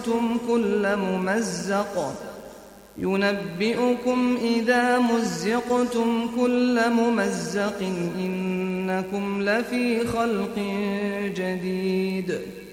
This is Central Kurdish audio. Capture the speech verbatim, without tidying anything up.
مزقتم كل ممزق ينبئكم إذا مزقتم كل ممزق إنكم لفي خلق جديد